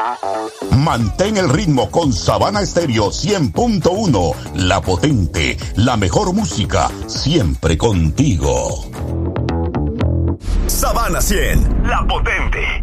Mantén el ritmo con Sabana Estéreo 100.1, la potente, la mejor música, siempre contigo. Sabana 100, la potente.